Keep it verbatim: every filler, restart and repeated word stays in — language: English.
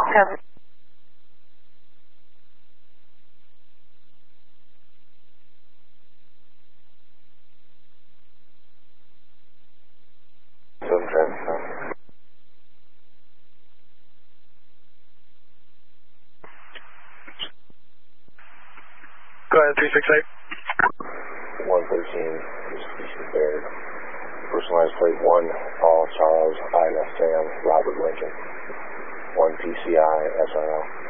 Have Seven traffic. Go ahead, three six eight. one thirteen, East Baird. Personalized plate one, Paul Charles, I N S Sam, Robert Lincoln. one P C I, S R L.